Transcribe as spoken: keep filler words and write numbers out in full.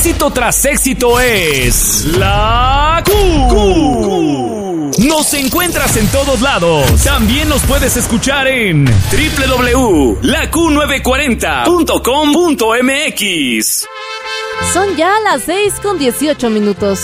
Éxito tras éxito es la Q. Nos encuentras en todos lados. También nos puedes escuchar en doble u doble u doble u punto la q nueve cuarenta punto com punto m x. Son ya las seis con dieciocho minutos.